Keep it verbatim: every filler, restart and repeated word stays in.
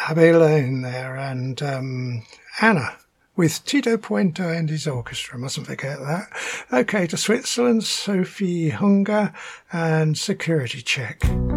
Abela in there, and um, Anna with Tito Puente and his orchestra. Mustn't forget that. Okay, to Switzerland, Sophie Hunger and Security Check.